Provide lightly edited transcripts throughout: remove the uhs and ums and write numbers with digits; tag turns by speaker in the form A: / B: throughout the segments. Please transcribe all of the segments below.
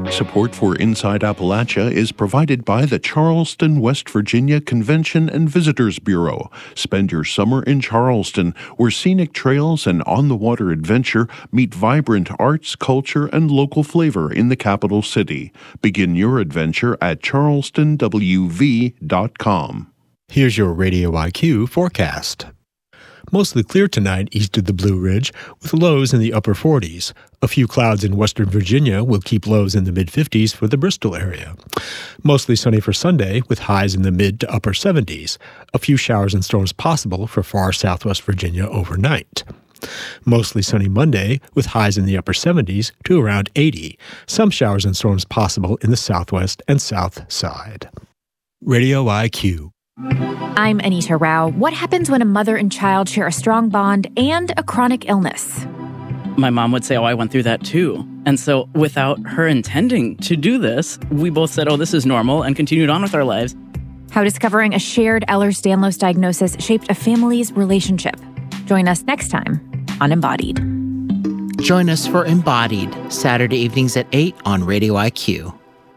A: Support for Inside Appalachia is provided by the Charleston, West Virginia Convention and Visitors Bureau. Spend your summer in Charleston, where scenic trails and on-the-water adventure meet vibrant arts, culture, and local flavor in the capital city. Begin your adventure at charlestonwv.com.
B: Here's your Radio IQ forecast. Mostly clear tonight east of the Blue Ridge, with lows in the upper 40s. A few clouds in western Virginia will keep lows in the mid-50s for the Bristol area. Mostly sunny for Sunday, with highs in the mid to upper 70s. A few showers and storms possible for far southwest Virginia overnight. Mostly sunny Monday, with highs in the upper 70s to around 80. Some showers and storms possible in the southwest and south side. Radio IQ.
C: I'm Anita Rao. What happens when a mother and child share a strong bond and a chronic illness?
D: My mom would say, I went through that too. And so without her intending to do this, we both said, this is normal, and continued on with our lives.
C: How discovering a shared Ehlers-Danlos diagnosis shaped a family's relationship. Join us next time on Embodied.
E: Join us for Embodied, Saturday evenings at 8 on Radio IQ.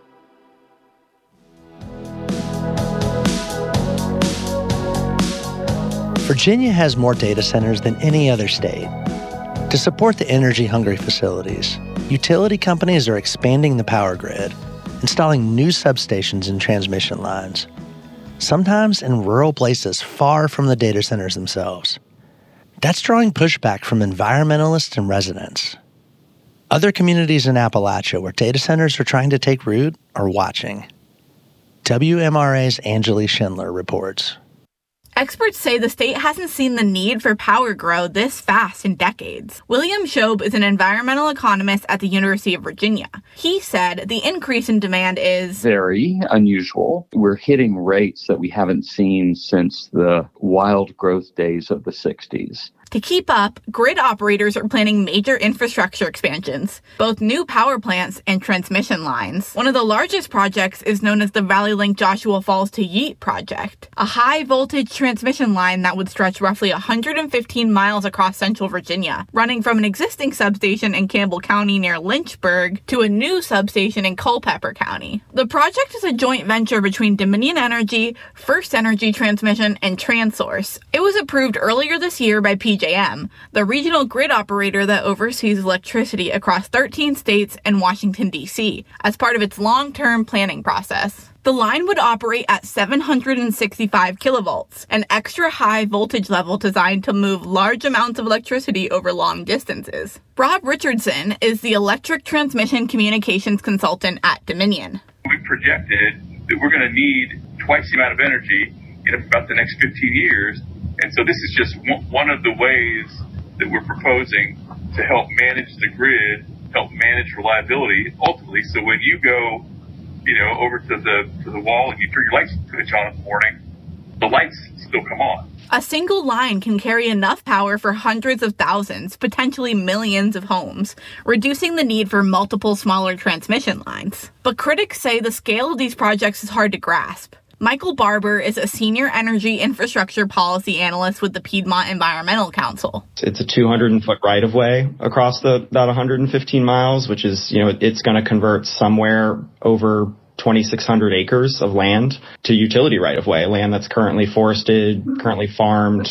F: Virginia has more data centers than any other state. To support the energy-hungry facilities, utility companies are expanding the power grid, installing new substations and transmission lines, sometimes in rural places far from the data centers themselves. That's drawing pushback from environmentalists and residents. Other communities in Appalachia where data centers are trying to take root are watching. WMRA's Anjali Schindler reports.
G: Experts say the state hasn't seen the need for power grow this fast in decades. William Shobe is an environmental economist at the University of Virginia. He said the increase in demand is
H: very unusual. We're hitting rates that we haven't seen since the wild growth days of the 60s.
G: To keep up, grid operators are planning major infrastructure expansions, both new power plants and transmission lines. One of the largest projects is known as the Valley Link Joshua Falls to Yeet project, a high-voltage transmission line that would stretch roughly 115 miles across central Virginia, running from an existing substation in Campbell County near Lynchburg to a new substation in Culpeper County. The project is a joint venture between Dominion Energy, First Energy Transmission, and TransSource. It was approved earlier this year by PJM, the regional grid operator that oversees electricity across 13 states and Washington, D.C., as part of its long-term planning process. The line would operate at 765 kilovolts, an extra high voltage level designed to move large amounts of electricity over long distances. Rob Richardson is the electric transmission communications consultant at Dominion.
I: We projected that we're going to need twice the amount of energy in about the next 15 years. And so this is just one of the ways that we're proposing to help manage the grid, help manage reliability, ultimately. So when you go, over to the wall and you turn your light switch on in the morning, the lights still come on.
G: A single line can carry enough power for hundreds of thousands, potentially millions of homes, reducing the need for multiple smaller transmission lines. But critics say the scale of these projects is hard to grasp. Michael Barber is a senior energy infrastructure policy analyst with the Piedmont Environmental Council.
J: It's a 200-foot right-of-way across that 115 miles, which is, it's going to convert somewhere over 2,600 acres of land to utility right-of-way, land that's currently forested, currently farmed,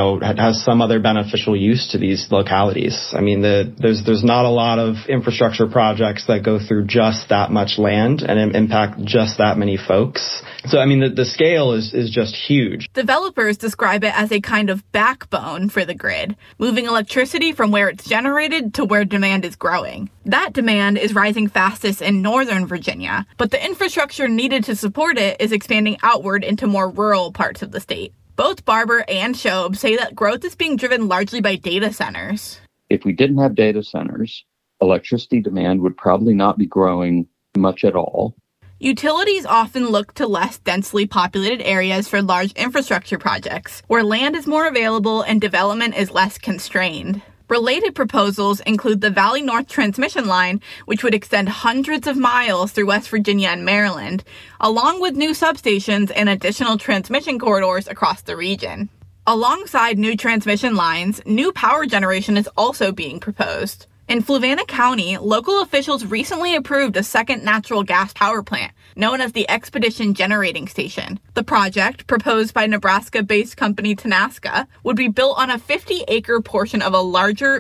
J: has some other beneficial use to these localities. I mean, there's not a lot of infrastructure projects that go through just that much land and impact just that many folks. So, I mean, the scale is just huge.
G: Developers describe it as a kind of backbone for the grid, moving electricity from where it's generated to where demand is growing. That demand is rising fastest in northern Virginia, but the infrastructure needed to support it is expanding outward into more rural parts of the state. Both Barber and Shobe say that growth is being driven largely by data centers.
H: If we didn't have data centers, electricity demand would probably not be growing much at all.
G: Utilities often look to less densely populated areas for large infrastructure projects, where land is more available and development is less constrained. Related proposals include the Valley North Transmission Line, which would extend hundreds of miles through West Virginia and Maryland, along with new substations and additional transmission corridors across the region. Alongside new transmission lines, new power generation is also being proposed. In Fluvanna County, local officials recently approved a second natural gas power plant, known as the Expedition Generating Station. The project, proposed by Nebraska-based company Tenaska, would be built on a 50-acre portion of a larger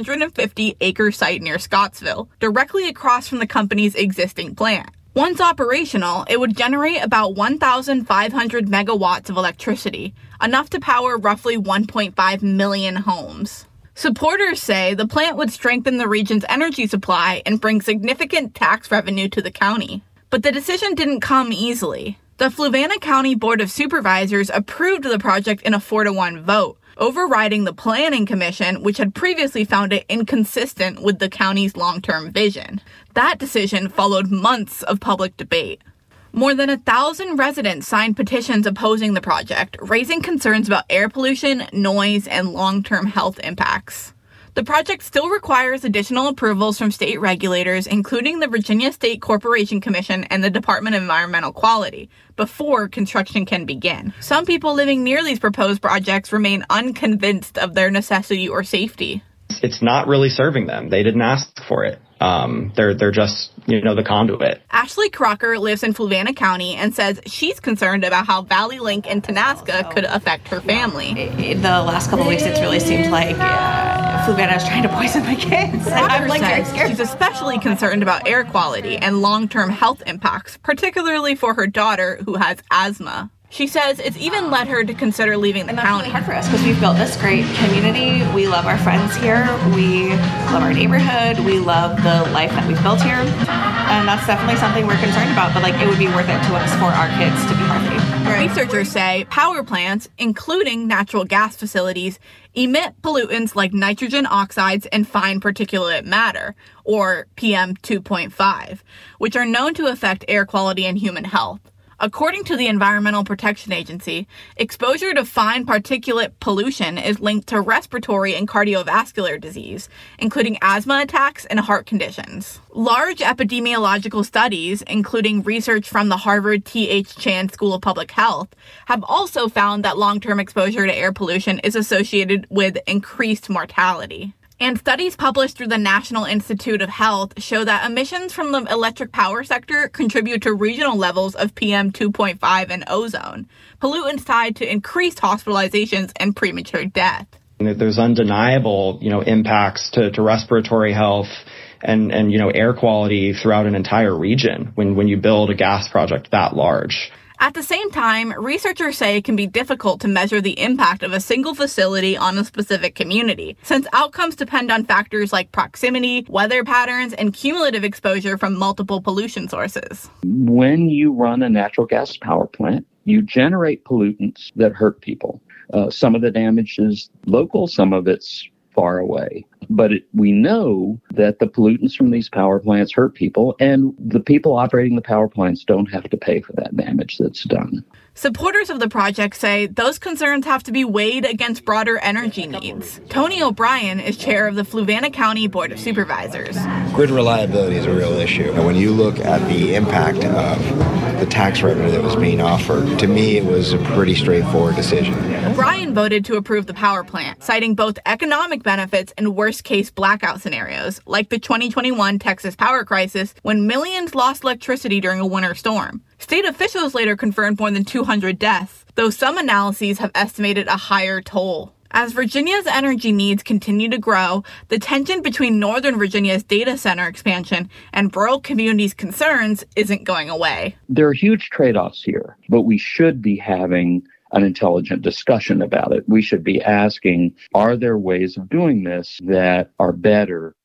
G: 450-acre site near Scottsville, directly across from the company's existing plant. Once operational, it would generate about 1,500 megawatts of electricity, enough to power roughly 1.5 million homes. Supporters say the plant would strengthen the region's energy supply and bring significant tax revenue to the county. But the decision didn't come easily. The Fluvanna County Board of Supervisors approved the project in a 4-1 vote, overriding the Planning Commission, which had previously found it inconsistent with the county's long-term vision. That decision followed months of public debate. More than 1,000 residents signed petitions opposing the project, raising concerns about air pollution, noise, and long-term health impacts. The project still requires additional approvals from state regulators, including the Virginia State Corporation Commission and the Department of Environmental Quality, before construction can begin. Some people living near these proposed projects remain unconvinced of their necessity or safety.
J: It's not really serving them. They didn't ask for it. They're just, the conduit.
G: Ashley Crocker lives in Fluvanna County and says she's concerned about how Valley Link and Tenaska could affect her family.
K: The last couple of weeks, it's really seemed like Fluvanna is trying to poison my kids. I'm very scared.
G: She's especially concerned about air quality and long-term health impacts, particularly for her daughter who has asthma. She says it's even led her to consider leaving the county.
K: It's really hard for us because we've built this great community. We love our friends here. We love our neighborhood. We love the life that we've built here. And that's definitely something we're concerned about. But it would be worth it to us for our kids to be healthy.
G: Right. Researchers say power plants, including natural gas facilities, emit pollutants like nitrogen oxides and fine particulate matter, or PM 2.5, which are known to affect air quality and human health. According to the Environmental Protection Agency, exposure to fine particulate pollution is linked to respiratory and cardiovascular disease, including asthma attacks and heart conditions. Large epidemiological studies, including research from the Harvard T.H. Chan School of Public Health, have also found that long-term exposure to air pollution is associated with increased mortality. And studies published through the National Institute of Health show that emissions from the electric power sector contribute to regional levels of PM 2.5 and ozone, pollutants tied to increased hospitalizations and premature death.
J: There's undeniable, impacts to respiratory health and air quality throughout an entire region when you build a gas project that large.
G: At the same time, researchers say it can be difficult to measure the impact of a single facility on a specific community, since outcomes depend on factors like proximity, weather patterns, and cumulative exposure from multiple pollution sources.
H: When you run a natural gas power plant, you generate pollutants that hurt people. Some of the damage is local, some of it's far away. But we know that the pollutants from these power plants hurt people, and the people operating the power plants don't have to pay for that damage that's done.
G: Supporters of the project say those concerns have to be weighed against broader energy needs. Tony O'Brien is chair of the Fluvanna County Board of Supervisors.
L: Grid reliability is a real issue. When you look at the impact of the tax revenue that was being offered, to me it was a pretty straightforward decision.
G: O'Brien voted to approve the power plant, citing both economic benefits and worst-case blackout scenarios, like the 2021 Texas power crisis when millions lost electricity during a winter storm. State officials later confirmed more than 200 deaths, though some analyses have estimated a higher toll. As Virginia's energy needs continue to grow, the tension between Northern Virginia's data center expansion and rural communities' concerns isn't going away.
H: There are huge trade-offs here, but we should be having an intelligent discussion about it. We should be asking, are there ways of doing this that are better?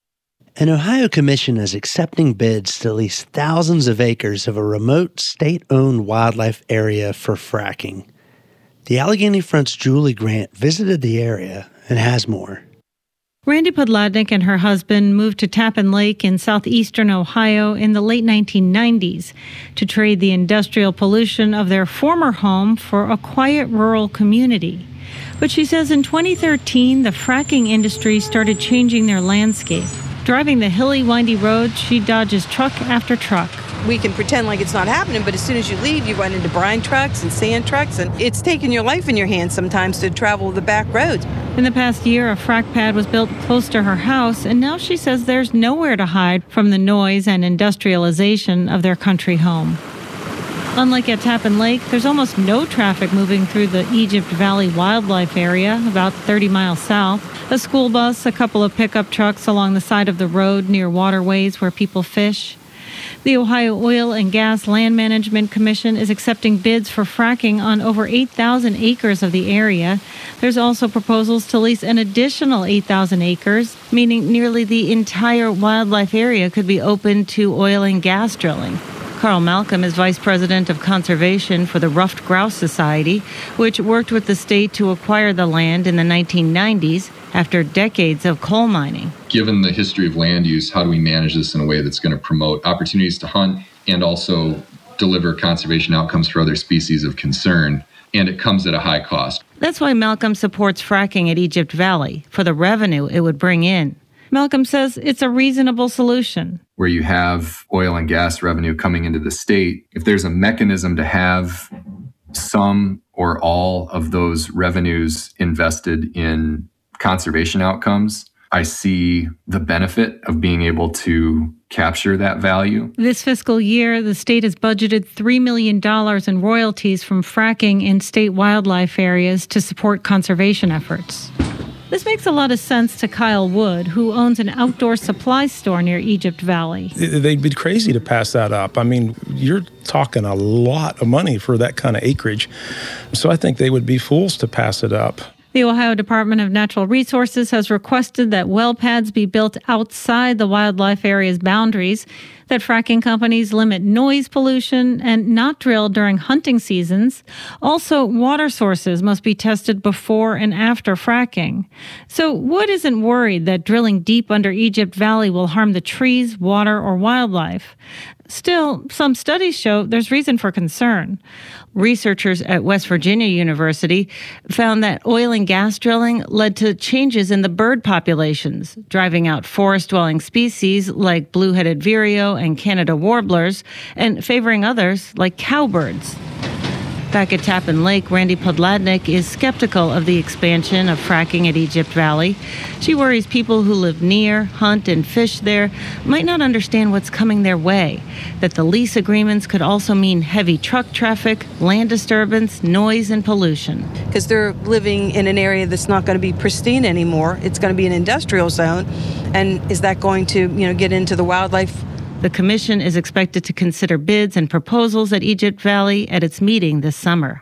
F: An Ohio commission is accepting bids to lease thousands of acres of a remote state-owned wildlife area for fracking. The Allegheny Front's Julie Grant visited the area and has more.
M: Randy Podladnik and her husband moved to Tappan Lake in southeastern Ohio in the late 1990s to trade the industrial pollution of their former home for a quiet rural community. But she says in 2013, the fracking industry started changing their landscape. Driving the hilly, windy road, she dodges truck after truck.
N: We can pretend like it's not happening, but as soon as you leave, you run into brine trucks and sand trucks, and it's taking your life in your hands sometimes to travel the back roads.
M: In the past year, a frack pad was built close to her house, and now she says there's nowhere to hide from the noise and industrialization of their country home. Unlike at Tappan Lake, there's almost no traffic moving through the Egypt Valley Wildlife Area, about 30 miles south. A school bus, a couple of pickup trucks along the side of the road near waterways where people fish. The Ohio Oil and Gas Land Management Commission is accepting bids for fracking on over 8,000 acres of the area. There's also proposals to lease an additional 8,000 acres, meaning nearly the entire wildlife area could be open to oil and gas drilling. Carl Malcolm is Vice President of Conservation for the Ruffed Grouse Society, which worked with the state to acquire the land in the 1990s after decades of coal mining.
O: Given the history of land use, how do we manage this in a way that's going to promote opportunities to hunt and also deliver conservation outcomes for other species of concern? And it comes at a high cost.
M: That's why Malcolm supports fracking at Egypt Valley, for the revenue it would bring in. Malcolm says it's a reasonable solution.
P: Where you have oil and gas revenue coming into the state, if there's a mechanism to have some or all of those revenues invested in conservation outcomes, I see the benefit of being able to capture that value.
M: This fiscal year, the state has budgeted $3 million in royalties from fracking in state wildlife areas to support conservation efforts. This makes a lot of sense to Kyle Wood, who owns an outdoor supply store near Egypt Valley.
Q: They'd be crazy to pass that up. I mean, you're talking a lot of money for that kind of acreage. So I think they would be fools to pass it up.
M: The Ohio Department of Natural Resources has requested that well pads be built outside the wildlife area's boundaries, that fracking companies limit noise pollution and not drill during hunting seasons. Also, water sources must be tested before and after fracking. So Wood isn't worried that drilling deep under Egypt Valley will harm the trees, water, or wildlife. Still, some studies show there's reason for concern. Researchers at West Virginia University found that oil and gas drilling led to changes in the bird populations, driving out forest-dwelling species like blue-headed vireo and Canada warblers, and favoring others like cowbirds. Back at Tappan Lake, Randy Podladnik is skeptical of the expansion of fracking at Egypt Valley. She worries people who live near, hunt, and fish there might not understand what's coming their way, that the lease agreements could also mean heavy truck traffic, land disturbance, noise, and pollution.
N: Because they're living in an area that's not going to be pristine anymore. It's going to be an industrial zone. And is that going to, get into the wildlife?
M: The commission is expected to consider bids and proposals at Egypt Valley at its meeting this summer.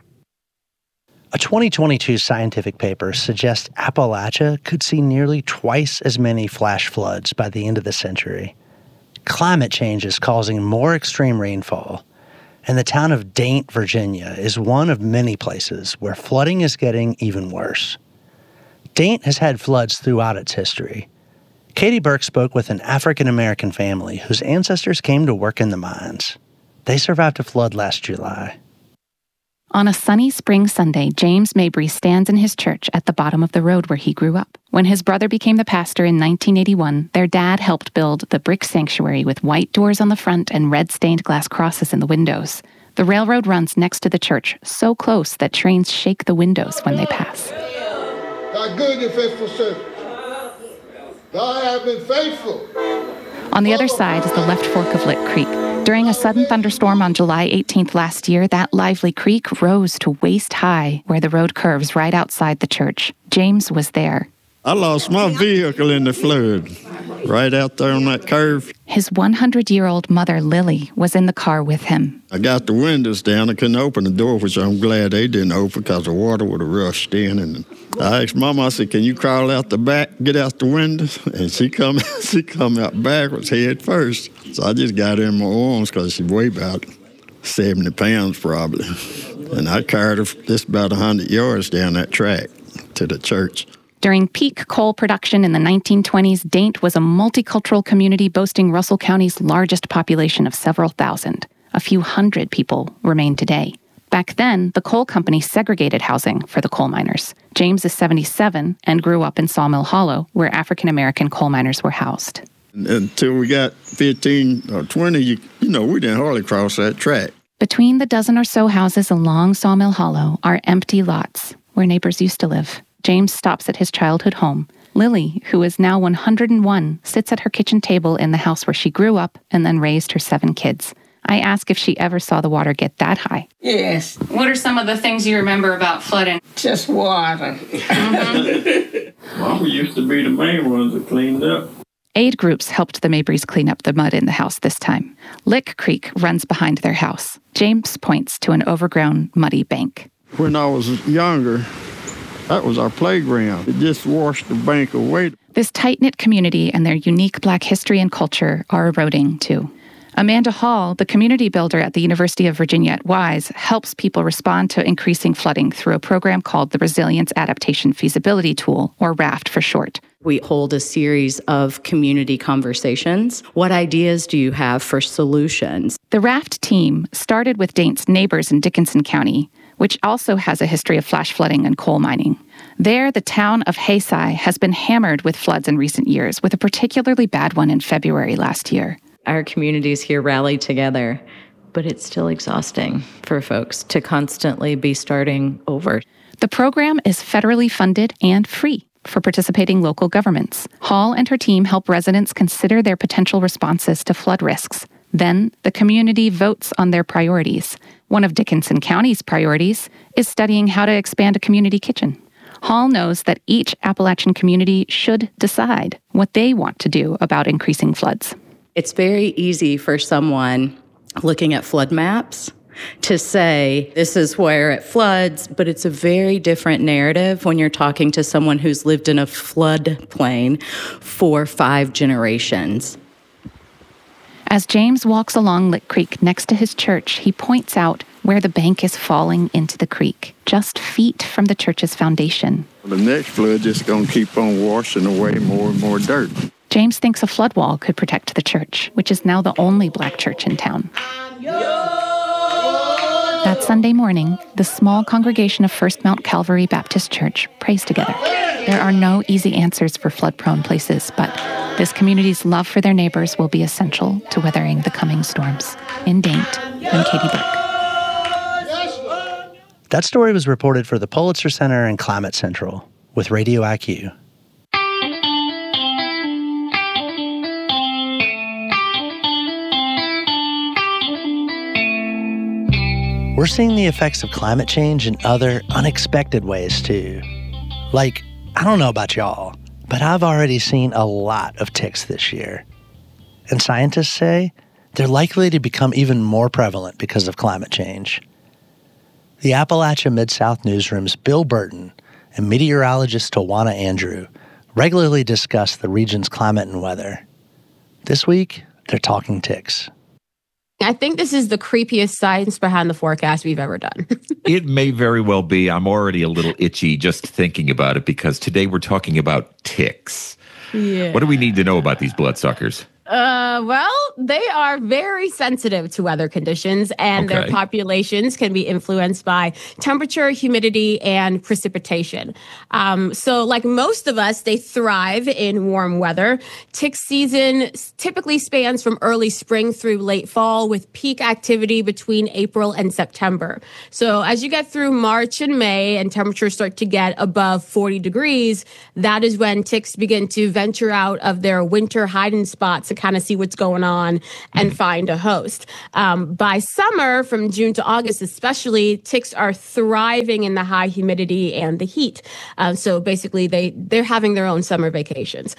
F: A 2022 scientific paper suggests Appalachia could see nearly twice as many flash floods by the end of the century. Climate change is causing more extreme rainfall, and the town of Daint, Virginia, is one of many places where flooding is getting even worse. Daint has had floods throughout its history. Katie Burke spoke with an African-American family whose ancestors came to work in the mines. They survived a flood last July.
R: On a sunny spring Sunday, James Mabry stands in his church at the bottom of the road where he grew up. When his brother became the pastor in 1981, their dad helped build the brick sanctuary with white doors on the front and red stained glass crosses in the windows. The railroad runs next to the church, so close that trains shake the windows when they pass.
S: Thy good and faithful servant. I have been faithful.
R: On the other side is the left fork of Lick Creek. During a sudden thunderstorm on July 18th last year, that lively creek rose to waist high where the road curves right outside the church. James was there.
S: I lost my vehicle in the flood, right out there on that curve.
R: His 100-year-old mother, Lily, was in the car with him.
S: I got the windows down. I couldn't open the door, which I'm glad they didn't open because the water would have rushed in. And I asked Mama, I said, can you crawl out the back, get out the windows? And she come out backwards, head first. So I just got her in my arms because she weighed about 70 pounds probably. And I carried her just about 100 yards down that track to the church.
R: During peak coal production in the 1920s, Daint was a multicultural community boasting Russell County's largest population of several thousand. A few hundred people remain today. Back then, the coal company segregated housing for the coal miners. James is 77 and grew up in Sawmill Hollow, where African-American coal miners were housed.
S: Until we got 15 or 20, we didn't hardly cross that track.
R: Between the dozen or so houses along Sawmill Hollow are empty lots where neighbors used to live. James stops at his childhood home. Lily, who is now 101, sits at her kitchen table in the house where she grew up and then raised her 7 kids. I ask if she ever saw the water get that high.
T: Yes.
R: What are some of the things you remember about flooding?
T: Just water.
S: Well, we used to be the main ones that cleaned up.
R: Aid groups helped the Mabrys clean up the mud in the house this time. Lick Creek runs behind their house. James points to an overgrown, muddy bank.
S: When I was younger, that was our playground. It just washed the bank away.
R: This tight-knit community and their unique Black history and culture are eroding, too. Amanda Hall, the community builder at the University of Virginia at Wise, helps people respond to increasing flooding through a program called the Resilience Adaptation Feasibility Tool, or RAFT for short.
U: We hold a series of community conversations. What ideas do you have for solutions?
R: The RAFT team started with Daint's neighbors in Dickinson County, which also has a history of flash flooding and coal mining. There, the town of Haysai has been hammered with floods in recent years, with a particularly bad one in February last year.
U: Our communities here rally together, but it's still exhausting for folks to constantly be starting over.
R: The program is federally funded and free for participating local governments. Hall and her team help residents consider their potential responses to flood risks. Then, the community votes on their priorities. One of Dickinson County's priorities is studying how to expand a community kitchen. Hall knows that each Appalachian community should decide what they want to do about increasing floods.
U: It's very easy for someone looking at flood maps to say, this is where it floods, but it's a very different narrative when you're talking to someone who's lived in a floodplain for 5 generations.
R: As James walks along Lick Creek next to his church, he points out where the bank is falling into the creek, just feet from the church's foundation.
S: The next flood just going to keep on washing away more and more dirt.
R: James thinks a flood wall could protect the church, which is now the only Black church in town. That Sunday morning, the small congregation of First Mount Calvary Baptist Church prays together. There are no easy answers for flood-prone places, but this community's love for their neighbors will be essential to weathering the coming storms. In Daint, I'm Katie Burke.
F: That story was reported for the Pulitzer Center and Climate Central with Radio IQ. We're seeing the effects of climate change in other unexpected ways, too. Like, I don't know about y'all, but I've already seen a lot of ticks this year. And scientists say they're likely to become even more prevalent because of climate change. The Appalachia Mid-South Newsroom's Bill Burton and meteorologist Tawana Andrew regularly discuss the region's climate and weather. This week, they're talking ticks.
V: I think this is the creepiest science behind the forecast we've ever done.
W: It may very well be. I'm already a little itchy just thinking about it because today we're talking about ticks.
V: Yeah.
W: What do we need to know about these bloodsuckers?
V: Well, they are very sensitive to weather conditions, and their populations can be influenced by temperature, humidity, and precipitation. So like most of us, they thrive in warm weather. Tick season typically spans from early spring through late fall, with peak activity between April and September. So as you get through March and May and temperatures start to get above 40 degrees, that is when ticks begin to venture out of their winter hiding spots to kind of see what's going on and find a host. By summer, from June to August especially, ticks are thriving in the high humidity and the heat. So basically, they're having their own summer vacations.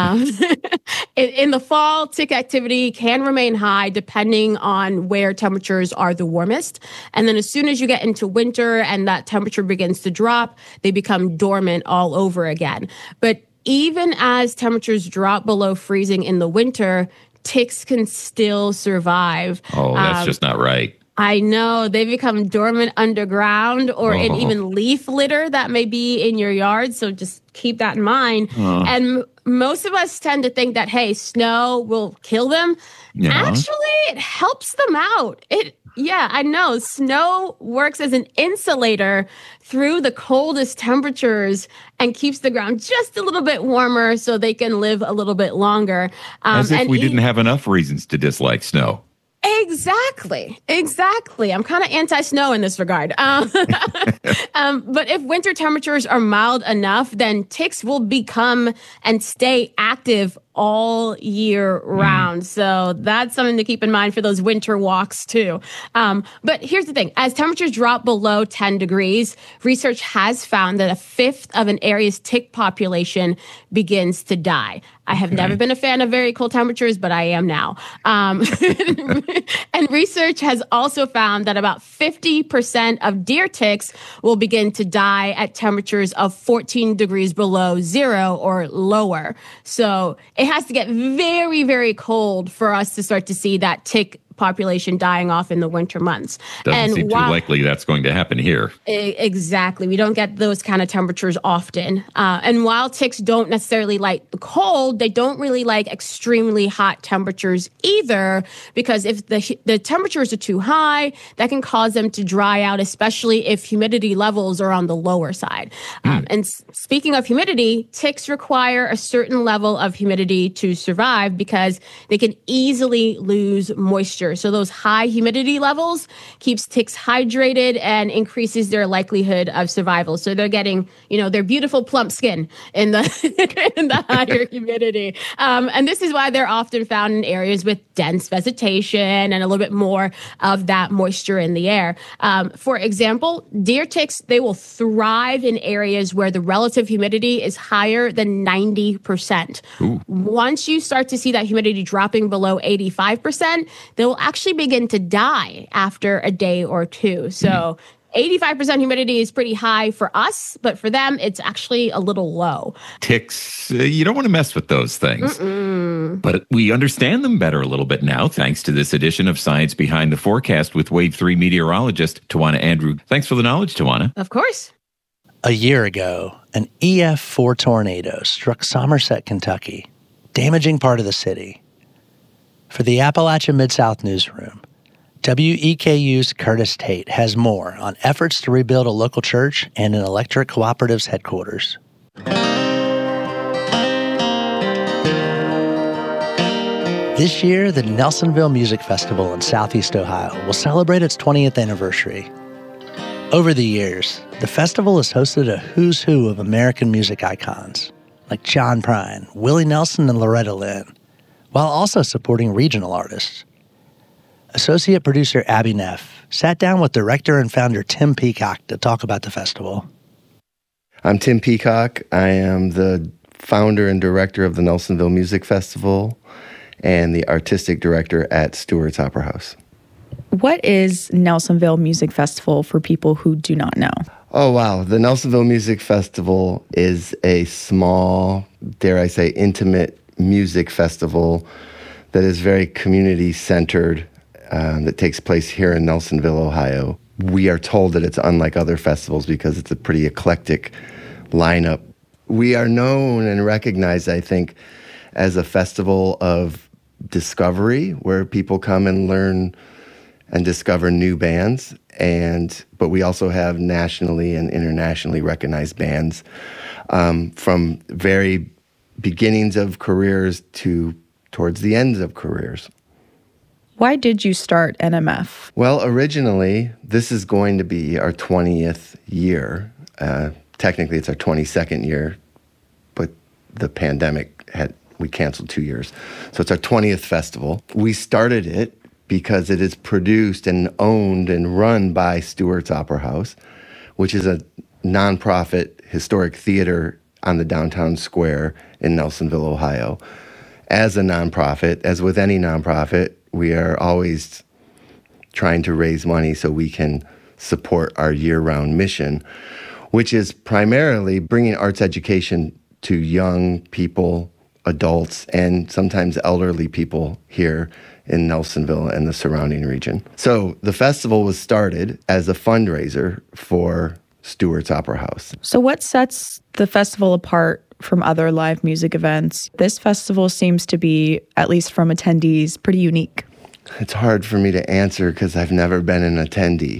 V: In the fall, tick activity can remain high depending on where temperatures are the warmest. And then as soon as you get into winter and that temperature begins to drop, they become dormant all over again. But even as temperatures drop below freezing in the winter, ticks can still survive.
W: Oh, that's just not right.
V: I know. They become dormant underground or in even leaf litter that may be in your yard. So just keep that in mind. And most of us tend to think that, hey, snow will kill them. Yeah. Actually, it helps them out. Yeah, I know. Snow works as an insulator through the coldest temperatures and keeps the ground just a little bit warmer so they can live a little bit longer.
W: As if we didn't have enough reasons to dislike snow.
V: Exactly. I'm kind of anti-snow in this regard. But if winter temperatures are mild enough, then ticks will become and stay active all year round. So that's something to keep in mind for those winter walks too. But here's the thing. As temperatures drop below 10 degrees, research has found that a fifth of an area's tick population begins to die. I have never been a fan of very cold temperatures, but I am now. And research has also found that about 50% of deer ticks will begin to die at temperatures of 14 degrees below zero or lower. So it has to get very, very cold for us to start to see that tick population dying off in the winter months.
W: Doesn't seem too likely that's going to happen here.
V: Exactly. We don't get those kind of temperatures often. And while ticks don't necessarily like the cold, they don't really like extremely hot temperatures either, because if the temperatures are too high, that can cause them to dry out, especially if humidity levels are on the lower side. And speaking of humidity, ticks require a certain level of humidity to survive because they can easily lose moisture. So those high humidity levels keeps ticks hydrated and increases their likelihood of survival. So they're getting, their beautiful plump skin in the in the higher humidity. And this is why they're often found in areas with dense vegetation and a little bit more of that moisture in the air. For example, deer ticks, they will thrive in areas where the relative humidity is higher than 90%. Ooh. Once you start to see that humidity dropping below 85%, they will actually begin to die after a day or two. So 85% humidity is pretty high for us, but for them, it's actually a little low.
W: Ticks, you don't want to mess with those things. But we understand them better a little bit now, thanks to this edition of Science Behind the Forecast with Wave 3 meteorologist Tawana Andrew. Thanks for the knowledge, Tawana.
V: Of course.
F: A year ago, an EF4 tornado struck Somerset, Kentucky, damaging part of the city. For the Appalachia Mid-South newsroom, WEKU's Curtis Tate has more on efforts to rebuild a local church and an electric cooperative's headquarters. This year, the Nelsonville Music Festival in Southeast Ohio will celebrate its 20th anniversary. Over the years, the festival has hosted a who's who of American music icons, like John Prine, Willie Nelson, and Loretta Lynn, while also supporting regional artists. Associate producer Abby Neff sat down with director and founder Tim Peacock to talk about the festival.
A: I'm Tim Peacock. I am the founder and director of the Nelsonville Music Festival and the artistic director at Stewart's Opera House.
B: What is Nelsonville Music Festival for people who do not know?
A: Oh, wow. The Nelsonville Music Festival is a small, dare I say, intimate music festival that is very community-centered, that takes place here in Nelsonville, Ohio. We are told that it's unlike other festivals because it's a pretty eclectic lineup. We are known and recognized, I think, as a festival of discovery, where people come and learn and discover new bands. But we also have nationally and internationally recognized bands from very beginnings of careers to towards the ends of careers.
B: Why did you start NMF?
A: Well, originally, this is going to be our 20th year. Technically, it's our 22nd year, but the pandemic we canceled 2 years. So it's our 20th festival. We started it because it is produced and owned and run by Stewart's Opera House, which is a nonprofit historic theater on the downtown square in Nelsonville, Ohio. As a nonprofit, as with any nonprofit, we are always trying to raise money so we can support our year-round mission, which is primarily bringing arts education to young people, adults, and sometimes elderly people here in Nelsonville and the surrounding region. So the festival was started as a fundraiser for Stewart's Opera House.
B: So what sets the festival apart from other live music events? This festival seems to be, at least from attendees, pretty unique.
A: It's hard for me to answer because I've never been an attendee.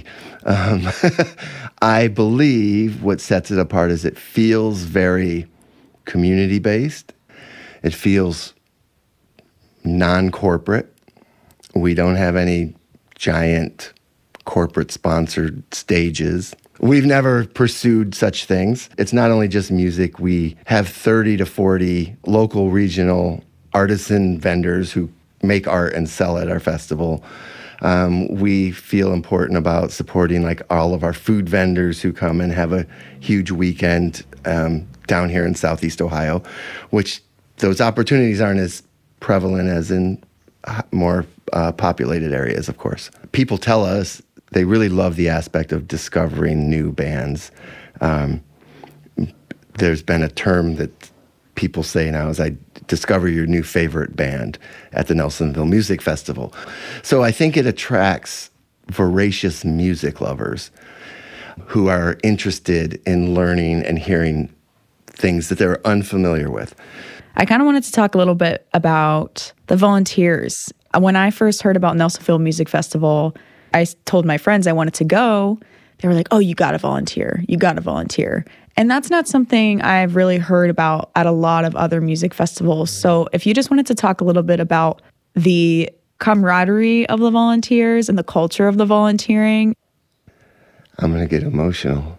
A: I believe what sets it apart is it feels very community-based. It feels non-corporate. We don't have any giant corporate sponsored stages. We've never pursued such things. It's not only just music. We have 30 to 40 local, regional artisan vendors who make art and sell at our festival. We feel important about supporting like all of our food vendors who come and have a huge weekend down here in Southeast Ohio, which those opportunities aren't as prevalent as in more populated areas, of course. People tell us they really love the aspect of discovering new bands. There's been a term that people say now is, I discover your new favorite band at the Nelsonville Music Festival. So I think it attracts voracious music lovers who are interested in learning and hearing things that they're unfamiliar with.
B: I kind of wanted to talk a little bit about the volunteers. When I first heard about Nelsonville Music Festival, I told my friends I wanted to go. They were like, oh, you got to volunteer. You got to volunteer. And that's not something I've really heard about at a lot of other music festivals. So if you just wanted to talk a little bit about the camaraderie of the volunteers and the culture of the volunteering.
A: I'm going to get emotional.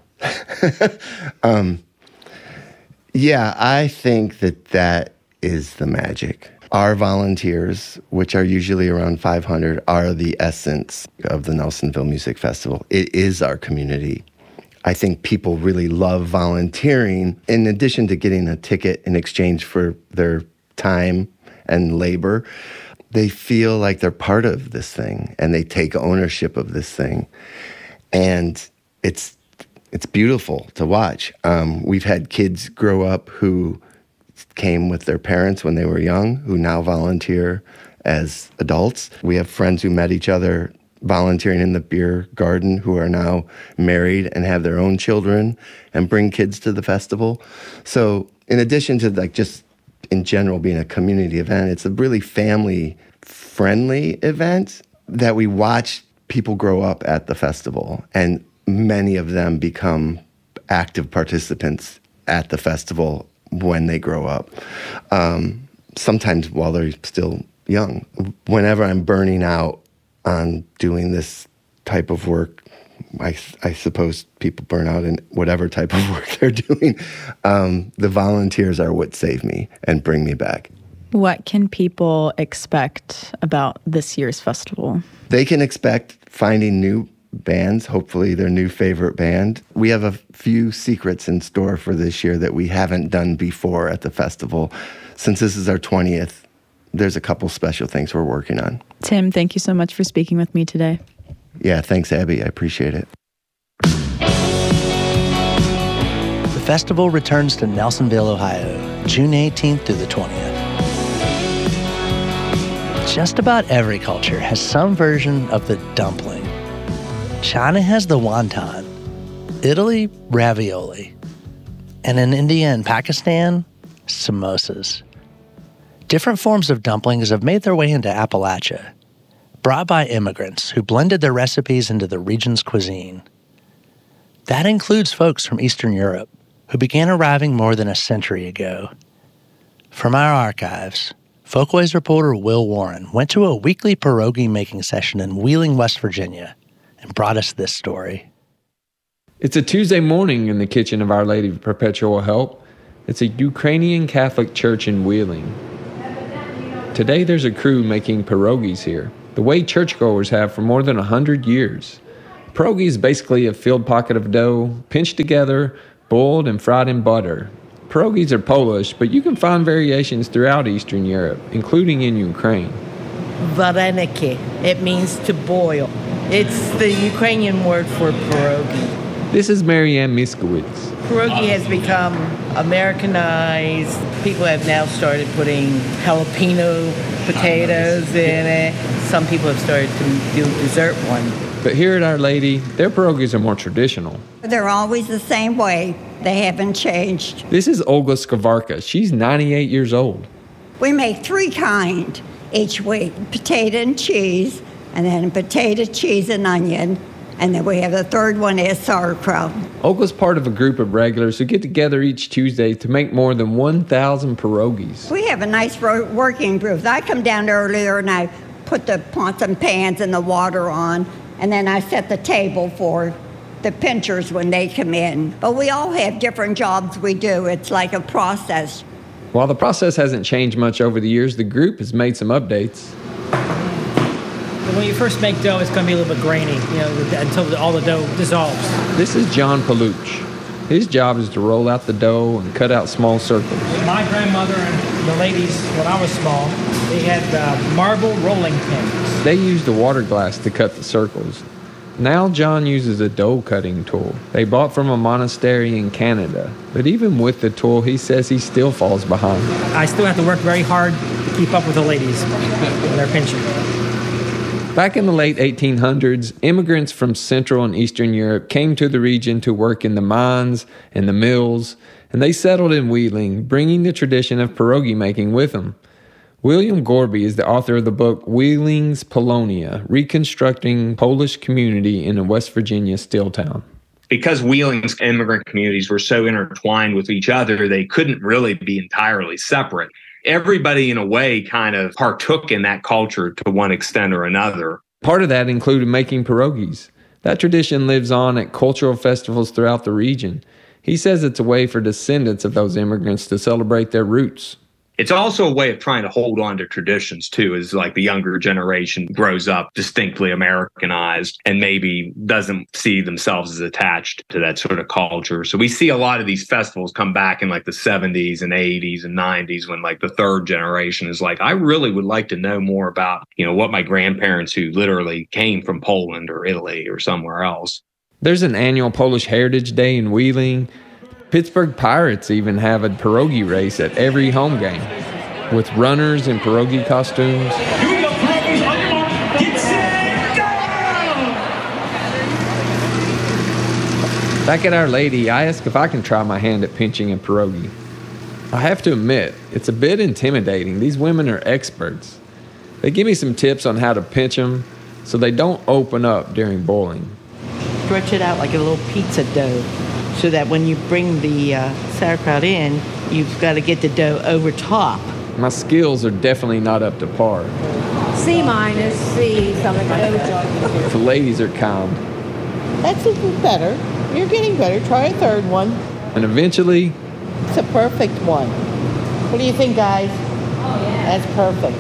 A: Yeah, I think that is the magic. Our volunteers, which are usually around 500, are the essence of the Nelsonville Music Festival. It is our community. I think people really love volunteering. In addition to getting a ticket in exchange for their time and labor, they feel like they're part of this thing and they take ownership of this thing. And it's beautiful to watch. We've had kids grow up who came with their parents when they were young, who now volunteer as adults. We have friends who met each other volunteering in the beer garden who are now married and have their own children and bring kids to the festival. So in addition to like just in general being a community event, it's a really family-friendly event that we watch people grow up at the festival, and many of them become active participants at the festival when they grow up, sometimes while they're still young. Whenever I'm burning out on doing this type of work, I suppose people burn out in whatever type of work they're doing. The volunteers are what save me and bring me back.
B: What can people expect about this year's festival?
A: They can expect finding new bands, hopefully their new favorite band. We have a few secrets in store for this year that we haven't done before at the festival. Since this is our 20th, there's a couple special things we're working on.
B: Tim, thank you so much for speaking with me today.
A: Yeah, thanks, Abby. I appreciate it.
F: The festival returns to Nelsonville, Ohio, June 18th through the 20th. Just about every culture has some version of the dumpling. China has the wonton, Italy, ravioli, and in India and Pakistan, samosas. Different forms of dumplings have made their way into Appalachia, brought by immigrants who blended their recipes into the region's cuisine. That includes folks from Eastern Europe who began arriving more than a century ago. From our archives, Folkways reporter Will Warren went to a weekly pierogi making session in Wheeling, West Virginia, and brought us this story.
C: It's a Tuesday morning in the kitchen of Our Lady of Perpetual Help. It's a Ukrainian Catholic church in Wheeling. Today there's a crew making pierogies here, the way churchgoers have for more than 100 years. Pierogi is basically a filled pocket of dough, pinched together, boiled and fried in butter. Pierogies are Polish, but you can find variations throughout Eastern Europe, including in Ukraine.
D: Vareniki. It means to boil. It's the Ukrainian word for pierogi.
C: This is Marianne Miskowitz.
D: Pierogi has become Americanized. People have now started putting jalapeno potatoes in it. Some people have started to do a dessert one.
C: But here at Our Lady, their pierogies are more traditional.
T: They're always the same way. They haven't changed.
C: This is Olga Skavarka. She's 98 years old.
T: We make 3 kinds each week, potato and cheese, and then potato, cheese, and onion. And then we have the third one is sauerkraut.
C: Olga's part of a group of regulars who get together each Tuesday to make more than 1,000 pierogies.
T: We have a nice working group. I come down earlier and I put the pots and pans and the water on, and then I set the table for the pinchers when they come in. But we all have different jobs we do. It's like a process.
C: While the process hasn't changed much over the years, the group has made some updates.
E: When you first make dough, it's going to be a little bit grainy, until all the dough dissolves.
C: This is John Paluch. His job is to roll out the dough and cut out small circles.
E: My grandmother and the ladies, when I was small, they had marble rolling pins.
C: They used a water glass to cut the circles. Now John uses a dough cutting tool they bought from a monastery in Canada. But even with the tool, he says he still falls behind.
E: I still have to work very hard to keep up with the ladies when they're pinching.
C: Back in the late 1800s, immigrants from Central and Eastern Europe came to the region to work in the mines and the mills, and they settled in Wheeling, bringing the tradition of pierogi making with them. William Gorby is the author of the book Wheeling's Polonia, Reconstructing Polish Community in a West Virginia Steel Town.
I: Because Wheeling's immigrant communities were so intertwined with each other, they couldn't really be entirely separate. Everybody, in a way, kind of partook in that culture to one extent or another.
C: Part of that included making pierogies. That tradition lives on at cultural festivals throughout the region. He says it's a way for descendants of those immigrants to celebrate their roots.
I: It's also a way of trying to hold on to traditions, too, as like the younger generation grows up distinctly Americanized and maybe doesn't see themselves as attached to that sort of culture. So we see a lot of these festivals come back in like the 70s and 80s and 90s when like the third generation is like, I really would like to know more about, what my grandparents who literally came from Poland or Italy or somewhere else.
C: There's an annual Polish Heritage Day in Wheeling. Pittsburgh Pirates even have a pierogi race at every home game, with runners in pierogi costumes.
K: Here we go, pierogies on your mark, get set, go!
C: Back at Our Lady, I ask if I can try my hand at pinching a pierogi. I have to admit, it's a bit intimidating. These women are experts. They give me some tips on how to pinch them so they don't open up during boiling.
D: Stretch it out like a little pizza dough, so that when you bring the sauerkraut in, you've got to get the dough over top.
C: My skills are definitely not up to par.
V: C-, C, something like that.
C: The ladies are kind.
D: That's a little better. You're getting better. Try a third one.
C: And eventually...
D: It's a perfect one. What do you think, guys? That's perfect.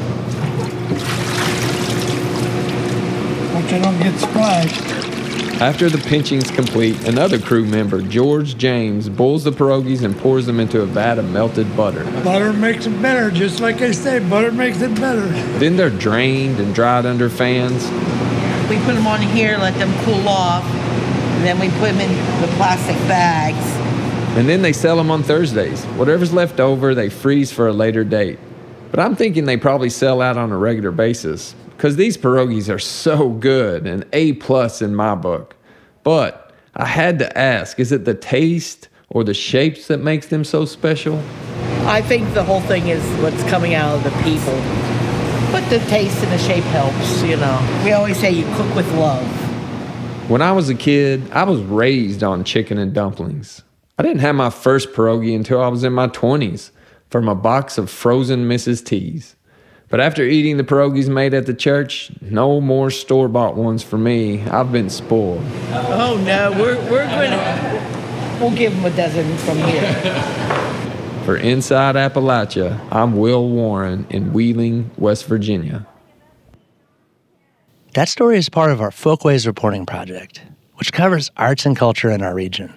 K: Hope you don't get splashed.
C: After the pinching's complete, another crew member, George James, boils the pierogies and pours them into a vat of melted butter.
K: Butter makes it better, just like I say, butter makes it better.
C: Then they're drained and dried under fans.
D: We put them on here, let them cool off, and then we put them in the plastic bags.
C: And then they sell them on Thursdays. Whatever's left over, they freeze for a later date. But I'm thinking they probably sell out on a regular basis, because these pierogies are so good, and A+ in my book. But I had to ask, is it the taste or the shapes that makes them so special?
D: I think the whole thing is what's coming out of the people. But the taste and the shape helps, We always say you cook with love.
C: When I was a kid, I was raised on chicken and dumplings. I didn't have my first pierogi until I was in my 20s from a box of frozen Mrs. T's. But after eating the pierogies made at the church, no more store-bought ones for me. I've been spoiled.
D: Oh, no, we'll give them a dozen from here.
C: For Inside Appalachia, I'm Will Warren in Wheeling, West Virginia.
F: That story is part of our Folkways reporting project, which covers arts and culture in our region.